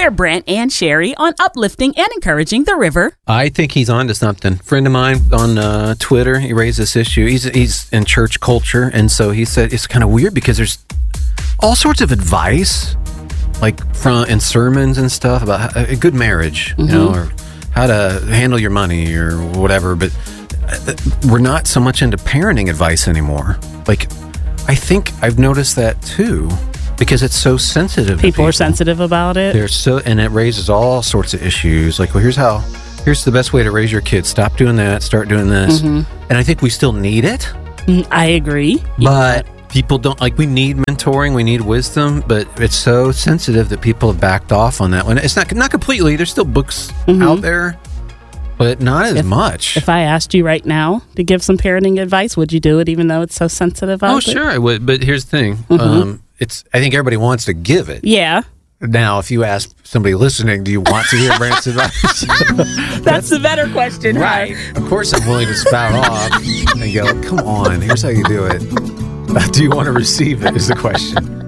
We're Brent and Sherry on uplifting and encouraging the river. I think he's on to something. Friend of mine on Twitter, he raised this issue. He's in church culture, and so he said it's kind of weird because there's all sorts of advice, like in sermons and stuff about a good marriage, you know, or how to handle your money or whatever. But we're not so much into parenting advice anymore. Like, I think I've noticed that too. Because it's so sensitive. People are sensitive about it. And it raises all sorts of issues. Like, well, here's the best way to raise your kids. Stop doing that. Start doing this. And I think we still need it. I agree. But people don't, like, we need mentoring. We need wisdom. But it's so sensitive that people have backed off on that one. It's not completely. There's still books out there, but not as much. If I asked you right now to give some parenting advice, would you do it even though it's so sensitive out there? Sure I would. But here's the thing. I think everybody wants to give it. Yeah. Now, if you ask somebody listening, do you want to hear Brent's advice? That's the better question, right? Of course, I'm willing to spout off and go, come on, here's how you do it. Do you want to receive it is the question.